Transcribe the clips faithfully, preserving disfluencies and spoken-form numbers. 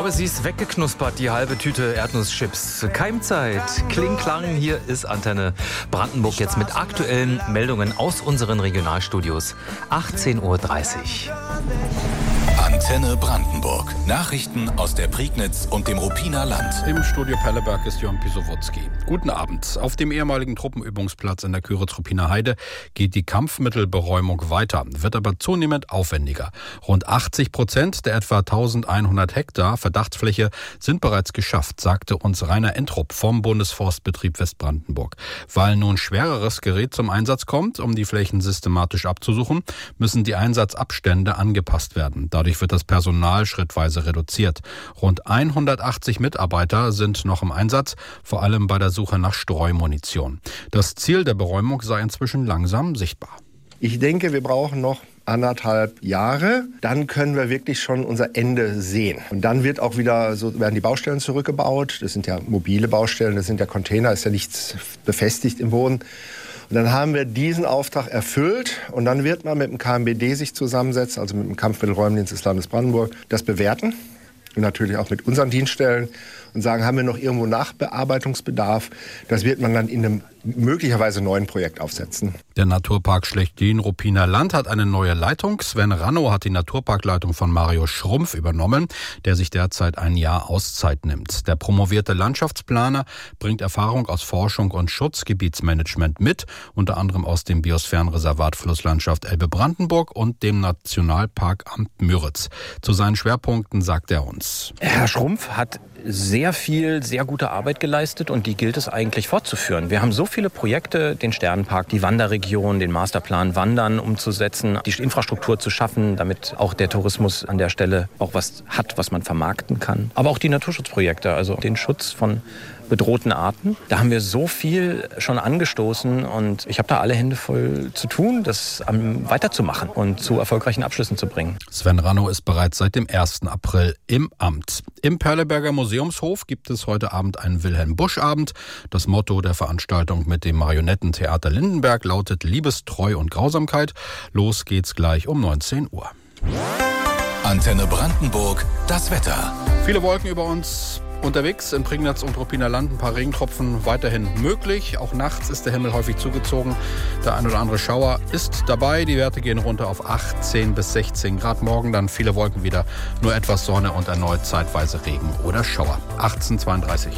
glaube, sie ist weggeknuspert, die halbe Tüte Erdnusschips. Keimzeit, Kling Klang, hier ist Antenne Brandenburg jetzt mit aktuellen Meldungen aus unseren Regionalstudios. achtzehn Uhr dreißig. Antenne Brandenburg. Nachrichten aus der Prignitz und dem Ruppiner Land. Im Studio Pelleberg ist Jörn Pisowutski. Guten Abend. Auf dem ehemaligen Truppenübungsplatz in der Küritz-Ruppiner Heide geht die Kampfmittelberäumung weiter, wird aber zunehmend aufwendiger. Rund achtzig Prozent der etwa eintausendeinhundert Hektar Verdachtsfläche sind bereits geschafft, sagte uns Rainer Entrup vom Bundesforstbetrieb Westbrandenburg. Weil nun schwereres Gerät zum Einsatz kommt, um die Flächen systematisch abzusuchen, müssen die Einsatzabstände angepasst werden. Dadurch wird das Personal schrittweise reduziert. Rund hundertachtzig Mitarbeiter sind noch im Einsatz, vor allem bei der Suche nach Streumunition. Das Ziel der Beräumung sei inzwischen langsam sichtbar. Ich denke, wir brauchen noch anderthalb Jahre. Dann können wir wirklich schon unser Ende sehen. Und dann wird auch wieder so, werden die Baustellen zurückgebaut. Das sind ja mobile Baustellen, das sind ja Container, ist ja nichts befestigt im Boden. Und dann haben wir diesen Auftrag erfüllt und dann wird man mit dem K M B D sich zusammensetzen, also mit dem Kampfmittelräumdienst des Landes Brandenburg, das bewerten. Und natürlich auch mit unseren Dienststellen und sagen, haben wir noch irgendwo Nachbearbeitungsbedarf? Das wird man dann in einem möglicherweise neuen Projekt aufsetzen. Der Naturpark Schlechtin-Ruppiner Land hat eine neue Leitung. Sven Ranno hat die Naturparkleitung von Mario Schrumpf übernommen, der sich derzeit ein Jahr Auszeit nimmt. Der promovierte Landschaftsplaner bringt Erfahrung aus Forschung und Schutzgebietsmanagement mit, unter anderem aus dem Biosphärenreservat Flusslandschaft Elbe-Brandenburg und dem Nationalparkamt Müritz. Zu seinen Schwerpunkten sagt er uns: Herr Schrumpf hat sehr viel, sehr gute Arbeit geleistet und die gilt es eigentlich fortzuführen. Wir haben so viele Projekte, den Sternenpark, die Wanderregion, den Masterplan Wandern umzusetzen, die Infrastruktur zu schaffen, damit auch der Tourismus an der Stelle auch was hat, was man vermarkten kann. Aber auch die Naturschutzprojekte, also den Schutz von bedrohten Arten. Da haben wir so viel schon angestoßen und ich habe da alle Hände voll zu tun, das weiterzumachen und zu erfolgreichen Abschlüssen zu bringen. Sven Ranno ist bereits seit dem ersten April im Amt. Im Perleberger Museumshof gibt es heute Abend einen Wilhelm-Busch-Abend. Das Motto der Veranstaltung mit dem Marionettentheater Lindenberg lautet Liebestreu und Grausamkeit. Los geht's gleich um neunzehn Uhr. Antenne Brandenburg, das Wetter. Viele Wolken über uns. Unterwegs in Prignitz und Ruppiner Land ein paar Regentropfen weiterhin möglich. Auch nachts ist der Himmel häufig zugezogen. Der ein oder andere Schauer ist dabei. Die Werte gehen runter auf achtzehn bis sechzehn Grad. Morgen dann viele Wolken wieder. Nur etwas Sonne und erneut zeitweise Regen oder Schauer. achtzehn Uhr zweiunddreißig.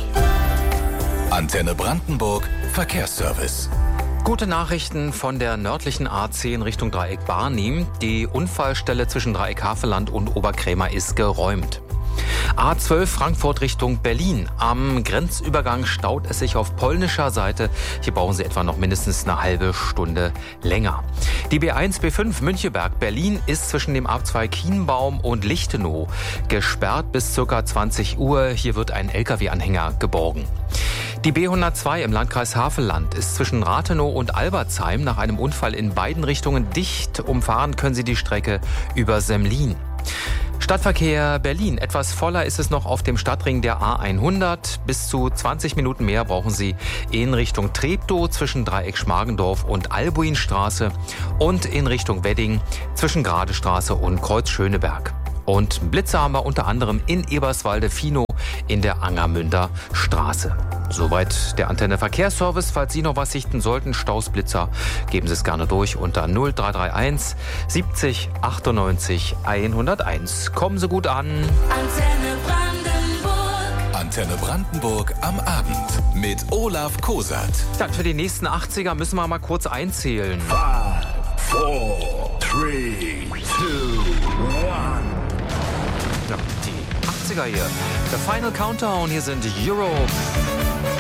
Antenne Brandenburg, Verkehrsservice. Gute Nachrichten von der nördlichen A zehn Richtung Dreieck Barnim. Die Unfallstelle zwischen Dreieck Havelland und Oberkrämer ist geräumt. A zwölf Frankfurt Richtung Berlin. Am Grenzübergang staut es sich auf polnischer Seite. Hier brauchen Sie etwa noch mindestens eine halbe Stunde länger. Die B eins B fünf Müncheberg Berlin ist zwischen dem A zwei Kienbaum und Lichtenau gesperrt bis ca. zwanzig Uhr. Hier wird ein L K W-Anhänger geborgen. Die B hundertzwei im Landkreis Havelland ist zwischen Rathenow und Albertsheim nach einem Unfall in beiden Richtungen dicht. Umfahren können Sie die Strecke über Semlin. Stadtverkehr Berlin. Etwas voller ist es noch auf dem Stadtring der A hundert. Bis zu zwanzig Minuten mehr brauchen Sie in Richtung Treptow zwischen Dreieck Schmargendorf und Albuinstraße und in Richtung Wedding zwischen Gradestraße und Kreuz Schöneberg. Und Blitze haben wir unter anderem in Eberswalde-Finow in der Angermünder Straße. Soweit der Antenne Verkehrsservice. Falls Sie noch was sichten sollten, Staus, Blitzer, geben Sie es gerne durch unter null drei drei eins siebzig achtundneunzig hunderteins. Kommen Sie gut an. Antenne Brandenburg. Antenne Brandenburg am Abend mit Olaf Kosat. Dann für die nächsten achtziger müssen wir mal kurz einzählen. Five, four, three, two, one. Ja, die achtziger hier. The Final Countdown. Hier sind Europe.